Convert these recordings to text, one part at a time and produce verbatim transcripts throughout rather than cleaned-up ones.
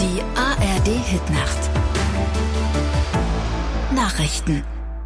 Die A R D-Hitnacht. Nachrichten.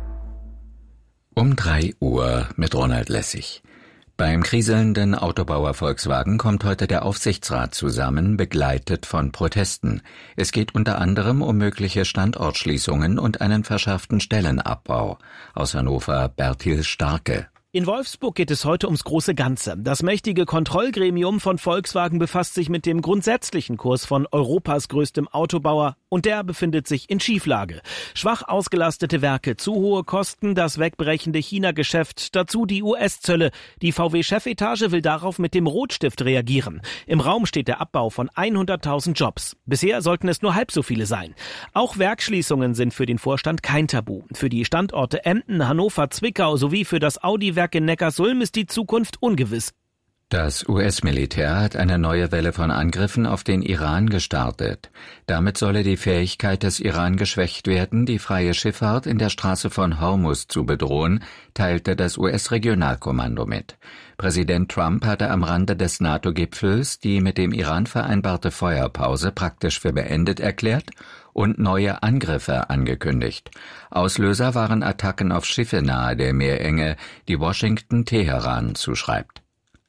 Um drei Uhr mit Ronald Lessig. Beim kriselnden Autobauer Volkswagen kommt heute der Aufsichtsrat zusammen, begleitet von Protesten. Es geht unter anderem um mögliche Standortschließungen und einen verschärften Stellenabbau. Aus Hannover Bertil Starke. In Wolfsburg geht es heute ums große Ganze. Das mächtige Kontrollgremium von Volkswagen befasst sich mit dem grundsätzlichen Kurs von Europas größtem Autobauer und der befindet sich in Schieflage. Schwach ausgelastete Werke, zu hohe Kosten, das wegbrechende China-Geschäft, dazu die U S-Zölle. Die V W-Chefetage will darauf mit dem Rotstift reagieren. Im Raum steht der Abbau von hunderttausend Jobs. Bisher sollten es nur halb so viele sein. Auch Werksschließungen sind für den Vorstand kein Tabu. Für die Standorte Emden, Hannover, Zwickau sowie für das Audi-Werk in Neckarsulm ist die Zukunft ungewiss. Das U S-Militär hat eine neue Welle von Angriffen auf den Iran gestartet. Damit solle die Fähigkeit des Iran geschwächt werden, die freie Schifffahrt in der Straße von Hormuz zu bedrohen, teilte das U S-Regionalkommando mit. Präsident Trump hatte am Rande des NATO-Gipfels die mit dem Iran vereinbarte Feuerpause praktisch für beendet erklärt und neue Angriffe angekündigt. Auslöser waren Attacken auf Schiffe nahe der Meerenge, die Washington Teheran zuschreibt.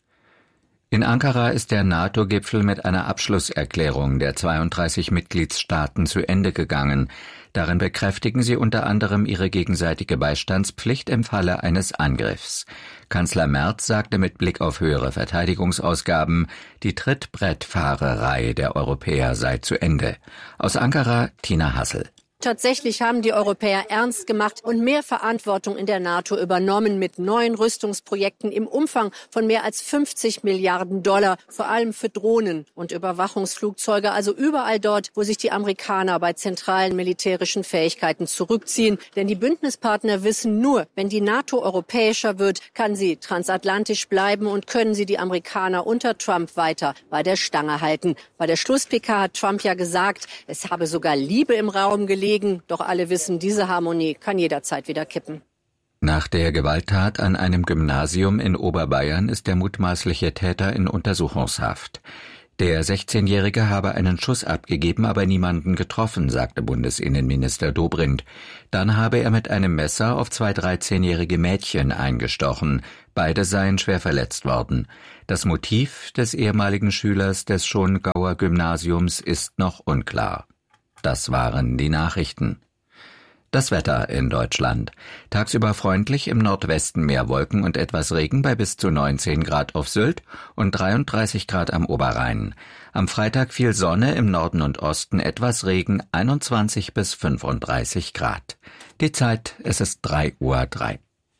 In Ankara ist der NATO-Gipfel mit einer Abschlusserklärung der zweiunddreißig Mitgliedstaaten zu Ende gegangen. Darin bekräftigen sie unter anderem ihre gegenseitige Beistandspflicht im Falle eines Angriffs. Kanzler Merz sagte mit Blick auf höhere Verteidigungsausgaben, die Trittbrettfahrerei der Europäer sei zu Ende. Aus Ankara Tina Hassel. Tatsächlich haben die Europäer ernst gemacht und mehr Verantwortung in der NATO übernommen mit neuen Rüstungsprojekten im Umfang von mehr als fünfzig Milliarden Dollar, vor allem für Drohnen und Überwachungsflugzeuge, also überall dort, wo sich die Amerikaner bei zentralen militärischen Fähigkeiten zurückziehen. Denn die Bündnispartner wissen nur, wenn die NATO europäischer wird, kann sie transatlantisch bleiben und können sie die Amerikaner unter Trump weiter bei der Stange halten. Bei der Schluss-P K hat Trump ja gesagt, es habe sogar Liebe im Raum gelegen. Doch alle wissen, diese Harmonie kann jederzeit wieder kippen. Nach der Gewalttat an einem Gymnasium in Oberbayern ist der mutmaßliche Täter in Untersuchungshaft. Der sechzehnjährige habe einen Schuss abgegeben, aber niemanden getroffen, sagte Bundesinnenminister Dobrindt. Dann habe er mit einem Messer auf zwei dreizehnjährige Mädchen eingestochen. Beide seien schwer verletzt worden. Das Motiv des ehemaligen Schülers des Schongauer Gymnasiums ist noch unklar. Das waren die Nachrichten. Das Wetter in Deutschland. Tagsüber freundlich, im Nordwesten mehr Wolken und etwas Regen bei bis zu neunzehn Grad auf Sylt und dreiunddreißig Grad am Oberrhein. Am Freitag viel Sonne, im Norden und Osten etwas Regen, einundzwanzig bis fünfunddreißig Grad. Die Zeit, es ist drei Uhr drei.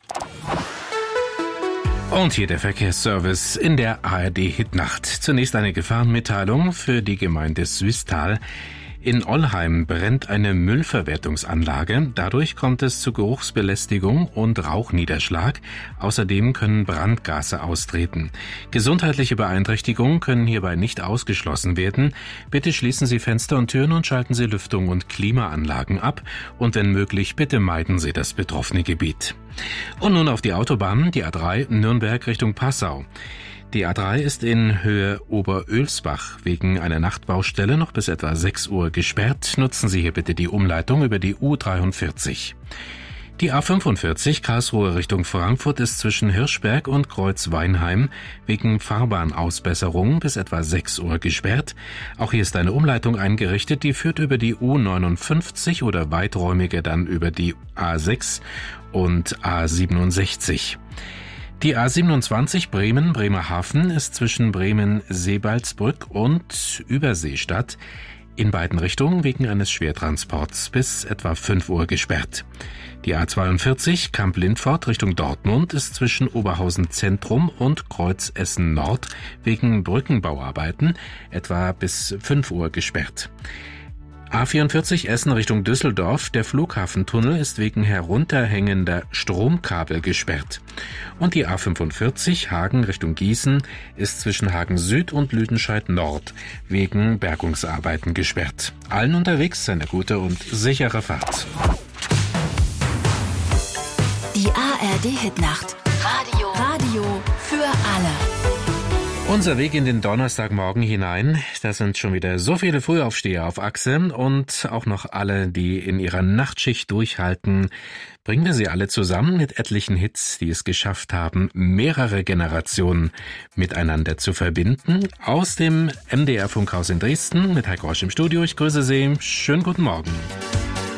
Und hier der Verkehrsservice in der A R D-Hitnacht. Zunächst eine Gefahrenmitteilung für die Gemeinde Swisttal. In Ollheim brennt eine Müllverwertungsanlage. Dadurch kommt es zu Geruchsbelästigung und Rauchniederschlag. Außerdem können Brandgase austreten. Gesundheitliche Beeinträchtigungen können hierbei nicht ausgeschlossen werden. Bitte schließen Sie Fenster und Türen und schalten Sie Lüftung und Klimaanlagen ab. Und wenn möglich, bitte meiden Sie das betroffene Gebiet. Und nun auf die Autobahn, die A drei Nürnberg Richtung Passau. Die A drei ist in Höhe Oberölsbach wegen einer Nachtbaustelle noch bis etwa sechs Uhr gesperrt. Nutzen Sie hier bitte die Umleitung über die U dreiundvierzig. Die A fünfundvierzig Karlsruhe Richtung Frankfurt ist zwischen Hirschberg und Kreuzweinheim wegen Fahrbahnausbesserung bis etwa sechs Uhr gesperrt. Auch hier ist eine Umleitung eingerichtet, die führt über die U neunundfünfzig oder weiträumiger dann über die A sechs und A siebenundsechzig. Die A siebenundzwanzig Bremen-Bremerhaven ist zwischen Bremen-Sebalsbrück und Überseestadt in beiden Richtungen wegen eines Schwertransports bis etwa fünf Uhr gesperrt. Die A zweiundvierzig Kamp-Lindfort Richtung Dortmund ist zwischen Oberhausen Zentrum und Kreuz-Essen Nord wegen Brückenbauarbeiten etwa bis fünf Uhr gesperrt. A vierundvierzig Essen Richtung Düsseldorf. Der Flughafentunnel ist wegen herunterhängender Stromkabel gesperrt. Und die A fünfundvierzig Hagen Richtung Gießen ist zwischen Hagen Süd und Lüdenscheid Nord wegen Bergungsarbeiten gesperrt. Allen unterwegs eine gute und sichere Fahrt. Die A R D-Hitnacht. Radio. Radio für alle. Unser Weg in den Donnerstagmorgen hinein, da sind schon wieder so viele Frühaufsteher auf Achse und auch noch alle, die in ihrer Nachtschicht durchhalten. Bringen wir sie alle zusammen mit etlichen Hits, die es geschafft haben, mehrere Generationen miteinander zu verbinden. Aus dem M D R Funkhaus in Dresden mit Heiko Rosch im Studio. Ich grüße Sie. Schönen guten Morgen.